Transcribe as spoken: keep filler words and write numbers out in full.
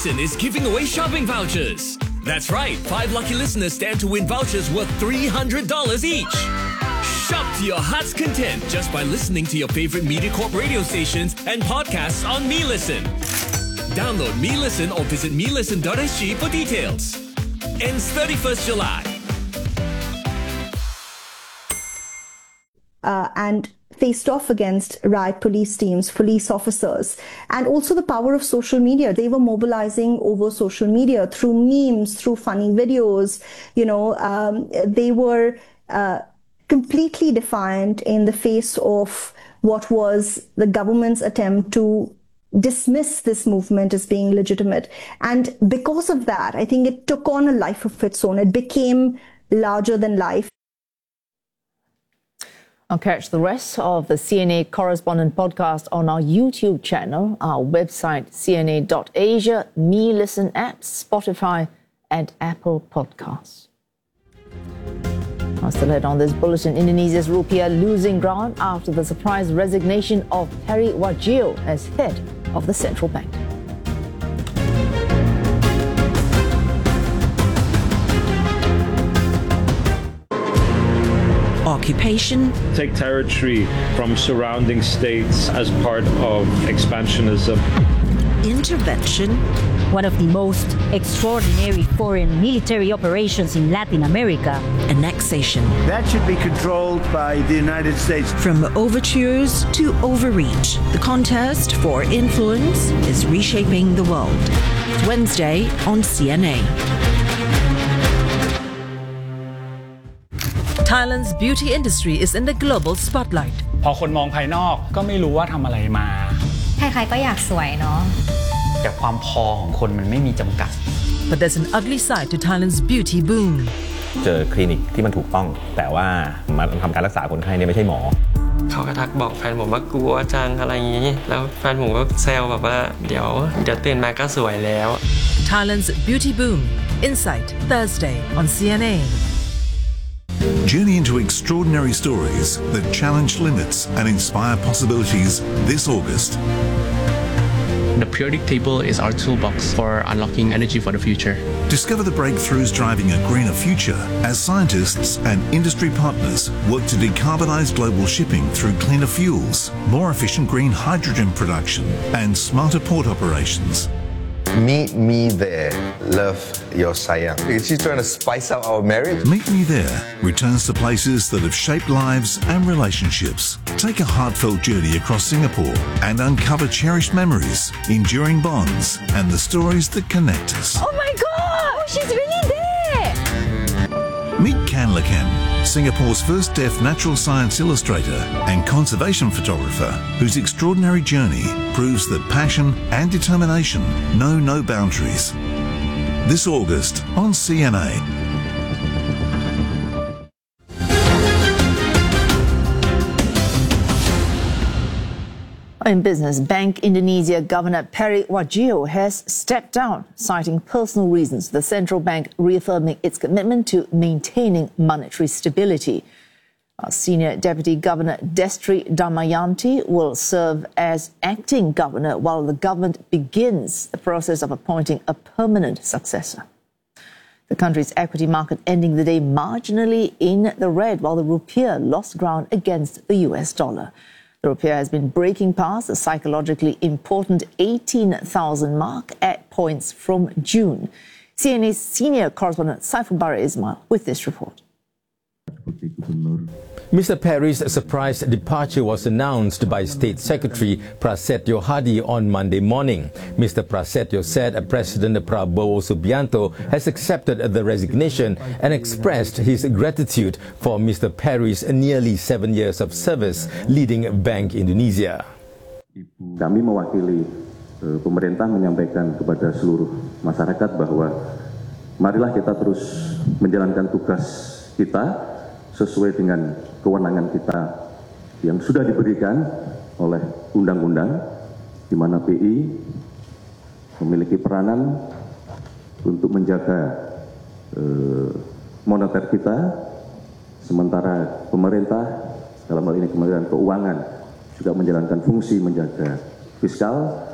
Listen is giving away shopping vouchers. That's right, five lucky listeners stand to win vouchers worth three hundred dollars each. Shop to your heart's content just by listening to your favorite MediaCorp radio stations and podcasts on MeListen. Download MeListen or visit me listen dot s g for details. Ends thirty-first July. Uh, and faced off against riot police teams, police officers, and also the power of social media. They were mobilizing over social media through memes, through funny videos. You know, um, they were uh, completely defiant in the face of what was the government's attempt to dismiss this movement as being legitimate. And because of that, I think it took on a life of its own. It became larger than life. I'll catch the rest of the C N A Correspondent podcast on our YouTube channel, our website, c n a dot asia, MeListen app, Spotify, and Apple Podcasts. I'll still head on this bulletin. Indonesia's rupiah losing ground after the surprise resignation of Peri Warjio as head of the central bank. Occupation. Take territory from surrounding states as part of expansionism. Intervention. One of the most extraordinary foreign military operations in Latin America. Annexation. That should be controlled by the United States. From overtures to overreach, the contest for influence is reshaping the world. It's Wednesday on C N A. Thailand's beauty industry is in the global spotlight. พอคนมองภายนอกก็ไม่รู้ว่าทำอะไรมาใครๆก็อยากสวยเนาะแต่ความพอของคนมันไม่มีจำกัด But there's an ugly side to Thailand's beauty boom. เจอคลินิกที่มันถูกต้องแต่ว่ามาทำการรักษาคนไข้เนี่ยไม่ใช่หมอเขาก็ทักบอกแฟนผมว่ากลัวจังอะไรอย่างนี้แล้วแฟนผมก็แซวแบบว่าเดี๋ยวเดี๋ยวตื่นมาก็สวยแล้ว Thailand's beauty boom. Insight Thursday on C N A. Journey into extraordinary stories that challenge limits and inspire possibilities this August. The periodic table is our toolbox for unlocking energy for the future. Discover the breakthroughs driving a greener future as scientists and industry partners work to decarbonize global shipping through cleaner fuels, more efficient green hydrogen production, and smarter port operations. Meet me there. Love your sayang. She's trying to spice up our marriage. Meet Me There returns to places that have shaped lives and relationships. Take a heartfelt journey across Singapore and uncover cherished memories, enduring bonds, and the stories that connect us. Oh my god! Oh, she's really there! Meet Kan Lakan, Singapore's first deaf natural science illustrator and conservation photographer, whose extraordinary journey proves that passion and determination know no boundaries. This August on C N A. In business, Bank Indonesia Governor Peri Warjio has stepped down, citing personal reasons, the central bank reaffirming its commitment to maintaining monetary stability. Our Senior Deputy Governor Destri Damayanti will serve as acting governor while the government begins the process of appointing a permanent successor. The country's equity market ending the day marginally in the red, while the rupiah lost ground against the U S dollar. The rupiah has been breaking past the psychologically important eighteen thousand mark at points from June. C N A's senior correspondent Saiful Bara Ismail with this report. Mister Peri's surprise departure was announced by State Secretary Prasetyo Hadi on Monday morning. Mister Prasetyo said President Prabowo Subianto has accepted the resignation and expressed his gratitude for Mister Peri's nearly seven years of service leading Bank Indonesia. Kami mewakili uh, pemerintah menyampaikan kepada seluruh masyarakat bahwa marilah kita terus menjalankan tugas kita sesuai dengan kewenangan kita yang sudah diberikan oleh undang-undang, di mana B I memiliki peranan untuk menjaga eh, moneter kita, sementara pemerintah dalam hal ini Kementerian Keuangan juga menjalankan fungsi menjaga fiskal.